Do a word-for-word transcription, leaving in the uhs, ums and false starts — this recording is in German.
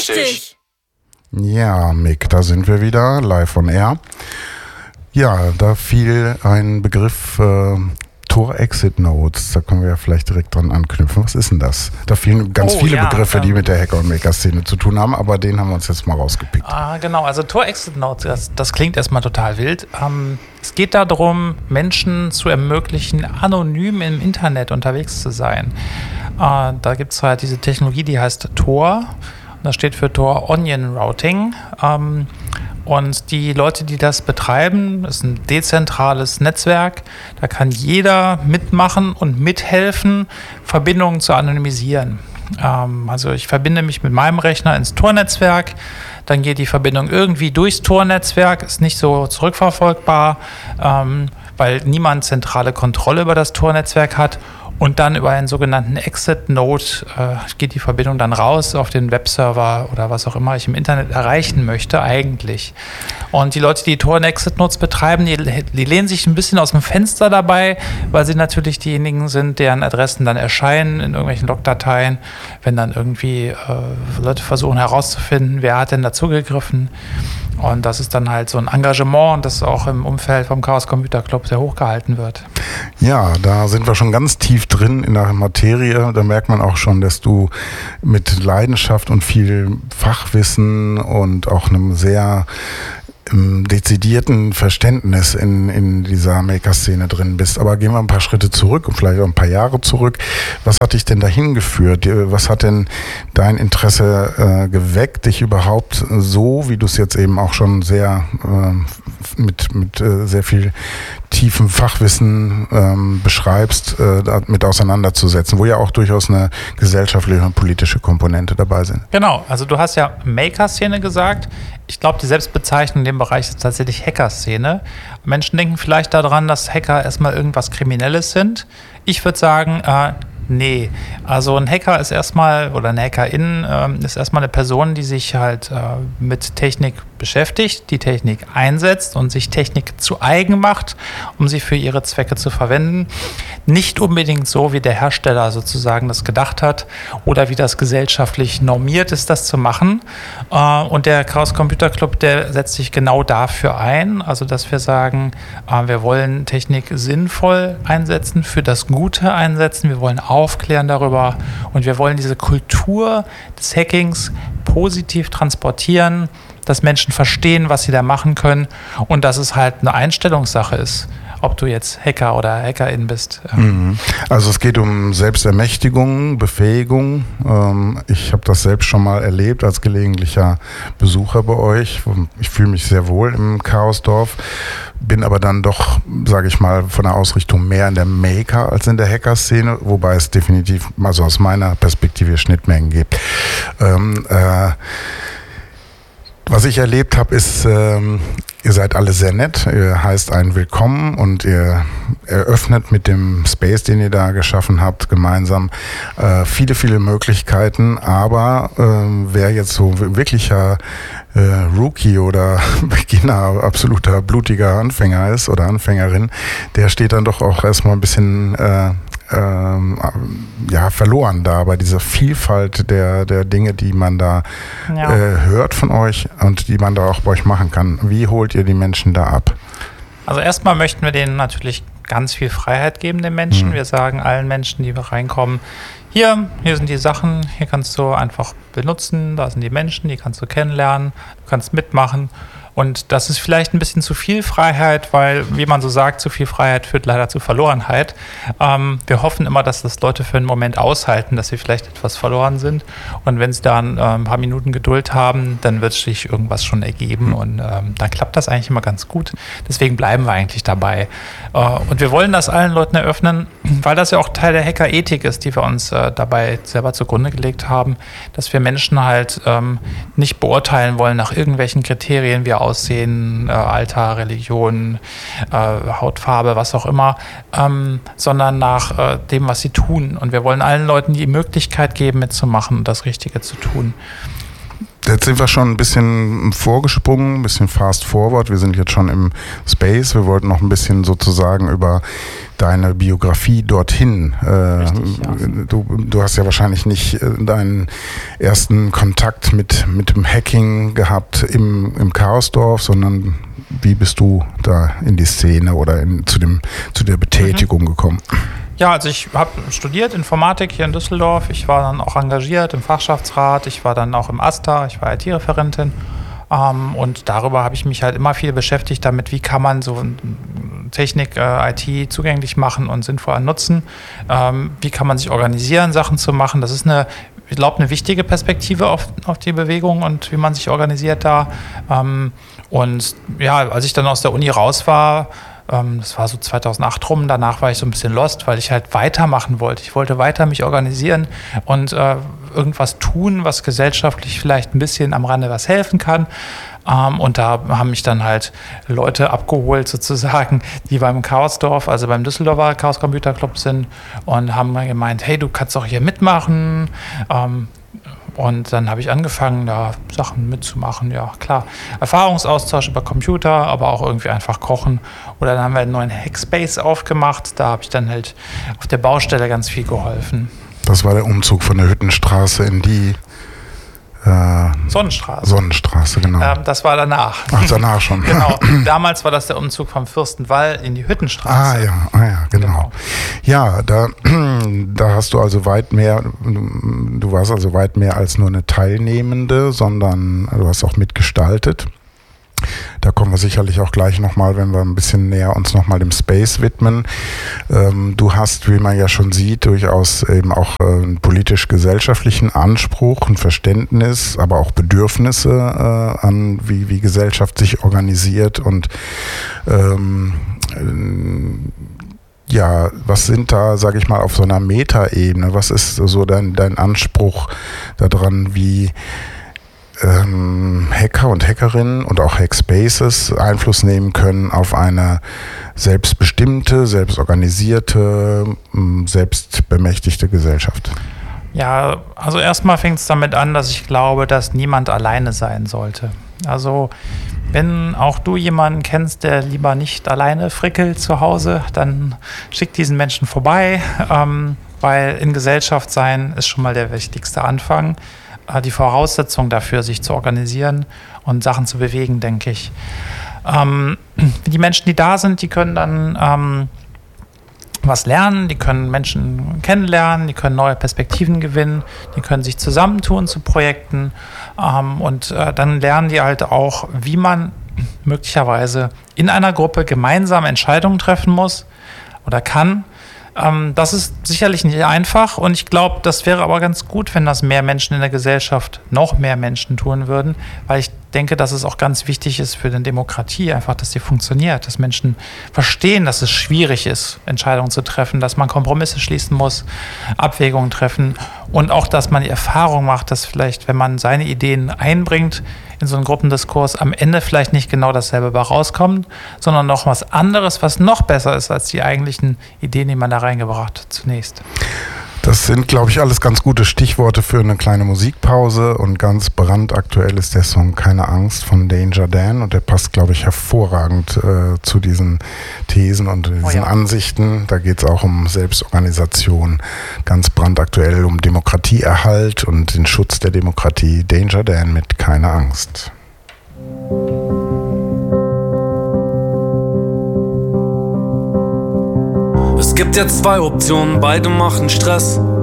richtig. Ja, Mick, da sind wir wieder, live on air. Ja, da fiel ein Begriff äh, Tor-Exit-Notes, da können wir ja vielleicht direkt dran anknüpfen. Was ist denn das? Da fielen ganz oh, viele ja, Begriffe, ähm, die mit der Hacker- und Maker-Szene zu tun haben, aber den haben wir uns jetzt mal rausgepickt. Ah, genau, also Tor-Exit-Notes, das, das klingt erstmal total wild. Ähm, es geht darum, Menschen zu ermöglichen, anonym im Internet unterwegs zu sein. Äh, da gibt es halt diese Technologie, die heißt Tor. Das steht für Tor Onion Routing. Ähm, und die Leute, die das betreiben, ist ein dezentrales Netzwerk. Da kann jeder mitmachen und mithelfen, Verbindungen zu anonymisieren. Ähm, also ich verbinde mich mit meinem Rechner ins Tor-Netzwerk. Dann geht die Verbindung irgendwie durchs Tor-Netzwerk, ist nicht so zurückverfolgbar, ähm, weil niemand zentrale Kontrolle über das Tor-Netzwerk hat. Und dann über einen sogenannten Exit-Node äh, geht die Verbindung dann raus auf den Webserver oder was auch immer ich im Internet erreichen möchte eigentlich. Und die Leute, die Tor- und Exit-Nodes betreiben, die, die lehnen sich ein bisschen aus dem Fenster dabei, weil sie natürlich diejenigen sind, deren Adressen dann erscheinen in irgendwelchen Logdateien, wenn dann irgendwie äh, Leute versuchen herauszufinden, wer hat denn dazugegriffen. Und das ist dann halt so ein Engagement, das auch im Umfeld vom Chaos Computer Club sehr hochgehalten wird. Ja, da sind wir schon ganz tief drin in der Materie. Da merkt man auch schon, dass du mit Leidenschaft und viel Fachwissen und auch einem sehr im dezidierten Verständnis in, in dieser Maker-Szene drin bist. Aber gehen wir ein paar Schritte zurück und vielleicht auch ein paar Jahre zurück. Was hat dich denn dahin geführt? Was hat denn dein Interesse äh, geweckt, dich überhaupt so, wie du es jetzt eben auch schon sehr äh, mit, mit äh, sehr viel tiefem Fachwissen ähm, beschreibst, äh, damit auseinanderzusetzen, wo ja auch durchaus eine gesellschaftliche und politische Komponente dabei sind. Genau, also du hast ja Maker-Szene gesagt. Ich glaube, die Selbstbezeichnung in dem Bereich ist tatsächlich Hacker-Szene. Menschen denken vielleicht daran, dass Hacker erstmal irgendwas Kriminelles sind. Ich würde sagen, äh, nee. Also ein Hacker ist erstmal, oder eine Hackerin äh, ist erstmal eine Person, die sich halt äh, mit Technik beschäftigt, die Technik einsetzt und sich Technik zu eigen macht, um sie für ihre Zwecke zu verwenden. Nicht unbedingt so, wie der Hersteller sozusagen das gedacht hat oder wie das gesellschaftlich normiert ist, das zu machen. Und der Chaos Computer Club, der setzt sich genau dafür ein, also dass wir sagen, wir wollen Technik sinnvoll einsetzen, für das Gute einsetzen, wir wollen aufklären darüber und wir wollen diese Kultur des Hackings positiv transportieren, dass Menschen verstehen, was sie da machen können und dass es halt eine Einstellungssache ist, ob du jetzt Hacker oder Hackerin bist. Also es geht um Selbstermächtigung, Befähigung. Ich habe das selbst schon mal erlebt als gelegentlicher Besucher bei euch. Ich fühle mich sehr wohl im Chaosdorf, bin aber dann doch, sage ich mal, von der Ausrichtung mehr in der Maker- als in der Hacker-Szene, wobei es definitiv, also aus meiner Perspektive, Schnittmengen gibt. Ähm, äh, Was ich erlebt habe, ist, ähm, ihr seid alle sehr nett, ihr heißt einen willkommen und ihr eröffnet mit dem Space, den ihr da geschaffen habt, gemeinsam äh, viele, viele Möglichkeiten. Aber äh, wer jetzt so wirklicher äh, Rookie oder Beginner, absoluter blutiger Anfänger ist oder Anfängerin, der steht dann doch auch erstmal ein bisschen äh, Ähm, ja, verloren da bei dieser Vielfalt der, der Dinge, die man da ja. äh, hört von euch und die man da auch bei euch machen kann. Wie holt ihr die Menschen da ab? Also erstmal möchten wir denen natürlich ganz viel Freiheit geben, den Menschen. Mhm. Wir sagen allen Menschen, die reinkommen, hier, hier sind die Sachen, hier kannst du einfach benutzen, da sind die Menschen, die kannst du kennenlernen, du kannst mitmachen. Und das ist vielleicht ein bisschen zu viel Freiheit, weil, wie man so sagt, zu viel Freiheit führt leider zu Verlorenheit. Ähm, wir hoffen immer, dass das Leute für einen Moment aushalten, dass sie vielleicht etwas verloren sind. Und wenn sie dann äh, ein paar Minuten Geduld haben, dann wird sich irgendwas schon ergeben. Und ähm, dann klappt das eigentlich immer ganz gut. Deswegen bleiben wir eigentlich dabei. Äh, und wir wollen das allen Leuten eröffnen, weil das ja auch Teil der Hackerethik ist, die wir uns äh, dabei selber zugrunde gelegt haben, dass wir Menschen halt ähm, nicht beurteilen wollen nach irgendwelchen Kriterien, wie Aussehen, äh, Alter, Religion, äh, Hautfarbe, was auch immer, ähm, sondern nach äh, dem, was sie tun. Und wir wollen allen Leuten die Möglichkeit geben, mitzumachen und das Richtige zu tun. Jetzt sind wir schon ein bisschen vorgesprungen, ein bisschen fast forward. Wir sind jetzt schon im Space. Wir wollten noch ein bisschen sozusagen über deine Biografie dorthin. Richtig, ja. du, du hast ja wahrscheinlich nicht deinen ersten Kontakt mit, mit dem Hacking gehabt im, im Chaosdorf, sondern wie bist du da in die Szene oder in, zu, dem, zu der Betätigung mhm. gekommen? Ja, also ich habe studiert Informatik hier in Düsseldorf. Ich war dann auch engagiert im Fachschaftsrat. Ich war dann auch im AStA. Ich war I T-Referentin. Ähm, und darüber habe ich mich halt immer viel beschäftigt damit, wie kann man so Technik, äh, I T zugänglich machen und sinnvoll nutzen. Ähm, wie kann man sich organisieren, Sachen zu machen. Das ist eine, ich glaube, eine wichtige Perspektive auf, auf die Bewegung und wie man sich organisiert da. Ähm, und ja, als ich dann aus der Uni raus war, das war so zweitausendacht rum, danach war ich so ein bisschen lost, weil ich halt weitermachen wollte. Ich wollte weiter mich organisieren und äh, irgendwas tun, was gesellschaftlich vielleicht ein bisschen am Rande was helfen kann. Ähm, und da haben mich dann halt Leute abgeholt sozusagen, die beim Chaosdorf, also beim Düsseldorfer Chaos Computer Club sind und haben gemeint, hey, du kannst doch hier mitmachen. Ähm, Und dann habe ich angefangen, da Sachen mitzumachen, ja klar. Erfahrungsaustausch über Computer, aber auch irgendwie einfach kochen. Oder dann haben wir einen neuen Hackspace aufgemacht. Da habe ich dann halt auf der Baustelle ganz viel geholfen. Das war der Umzug von der Hüttenstraße in die äh, Sonnenstraße. Sonnenstraße, genau. Ähm, das war danach. Ach, danach schon. Genau. Damals war das der Umzug vom Fürstenwall in die Hüttenstraße. Ah ja, ah, ja genau. genau. Ja, da, da hast du also weit mehr, du warst also weit mehr als nur eine Teilnehmende, sondern du hast auch mitgestaltet. Da kommen wir sicherlich auch gleich nochmal, wenn wir ein bisschen näher uns nochmal dem Space widmen. Ähm, du hast, wie man ja schon sieht, durchaus eben auch äh, einen politisch-gesellschaftlichen Anspruch, ein Verständnis, aber auch Bedürfnisse äh, an, wie, wie Gesellschaft sich organisiert und ähm, äh, ja, was sind da, sage ich mal, auf so einer Metaebene, was ist so dein, dein Anspruch daran, wie Ähm, Hacker und Hackerinnen und auch Hackspaces Einfluss nehmen können auf eine selbstbestimmte, selbstorganisierte, selbstbemächtigte Gesellschaft? Ja, also erstmal fängt es damit an, dass ich glaube, dass niemand alleine sein sollte. Also wenn auch du jemanden kennst, der lieber nicht alleine frickelt zu Hause, dann schick diesen Menschen vorbei, ähm, weil in Gesellschaft sein ist schon mal der wichtigste Anfang. Die Voraussetzung dafür, sich zu organisieren und Sachen zu bewegen, denke ich. Ähm, die Menschen, die da sind, die können dann ähm, was lernen, die können Menschen kennenlernen, die können neue Perspektiven gewinnen, die können sich zusammentun zu Projekten ähm, und äh, dann lernen die halt auch, wie man möglicherweise in einer Gruppe gemeinsam Entscheidungen treffen muss oder kann. Das ist sicherlich nicht einfach und ich glaube, das wäre aber ganz gut, wenn das mehr Menschen in der Gesellschaft, noch mehr Menschen tun würden, weil ich denke, dass es auch ganz wichtig ist für eine Demokratie, einfach, dass sie funktioniert, dass Menschen verstehen, dass es schwierig ist, Entscheidungen zu treffen, dass man Kompromisse schließen muss, Abwägungen treffen und auch, dass man die Erfahrung macht, dass vielleicht, wenn man seine Ideen einbringt in so einen Gruppendiskurs, am Ende vielleicht nicht genau dasselbe bei rauskommt, sondern noch was anderes, was noch besser ist als die eigentlichen Ideen, die man da reingebracht hat zunächst. Das sind, glaube ich, alles ganz gute Stichworte für eine kleine Musikpause und ganz brandaktuell ist der Song Keine Angst von Danger Dan und der passt, glaube ich, hervorragend äh, zu diesen Thesen und diesen oh ja. Ansichten. Da geht es auch um Selbstorganisation, ganz brandaktuell um Demokratieerhalt und den Schutz der Demokratie. Danger Dan mit Keine Angst. Es gibt jetzt zwei Optionen, beide machen Stress.